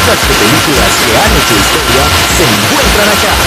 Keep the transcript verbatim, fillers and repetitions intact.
podcast de películas que han hecho historia se encuentran acá.